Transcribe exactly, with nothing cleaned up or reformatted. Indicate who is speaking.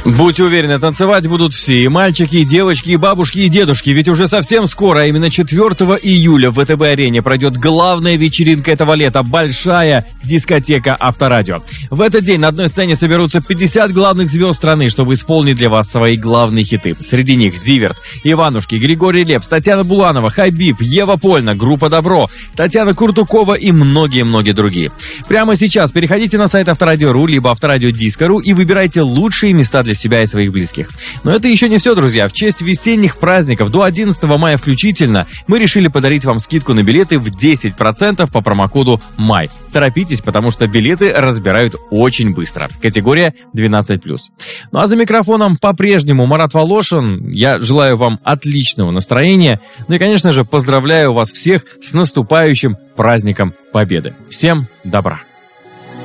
Speaker 1: Будь уверены, танцевать будут все, и мальчики, и девочки, и бабушки, и дедушки, ведь уже совсем скоро, а именно четвёртого июля в ВТБ-арене пройдет главная вечеринка этого лета, большая дискотека Авторадио. В этот день на одной сцене соберутся пятьдесят главных звезд страны, чтобы исполнить для вас свои главные хиты. Среди них Зиверт, Иванушки, Григорий Лепс, Татьяна Буланова, Хабиб, Ева Польна, группа Добро, Татьяна Куртукова и многие-многие другие. Прямо сейчас переходите на сайт Авторадио.ру, либо Авторадио.Диско.ру и выбирайте лучшие места для себя и своих близких. Но это еще не все, друзья. В честь весенних праздников до одиннадцатого мая включительно мы решили подарить вам скидку на билеты в десять процентов по промокоду МАЙ. Торопитесь, потому что билеты разбирают очень быстро. Категория двенадцать плюс. Ну а за микрофоном по-прежнему Марат Волошин. Я желаю вам отличного настроения. Ну и, конечно же, поздравляю вас всех с наступающим праздником Победы. Всем добра!